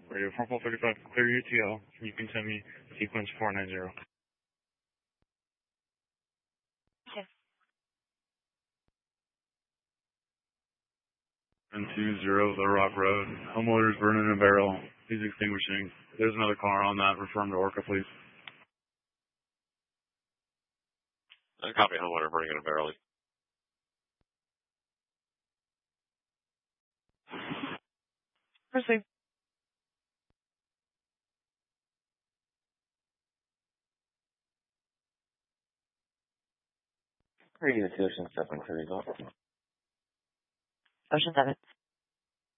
Radio 4435, clear UTL. You can send me sequence 490. Okay. 120 The Rock Road. Homeowner's burning a barrel. He's extinguishing. There's another car on that. Refer him to Orca, please. Copy, homeowner burning in a barrel. Proceed. Radio Ocean 7, clear you go. Ocean 7.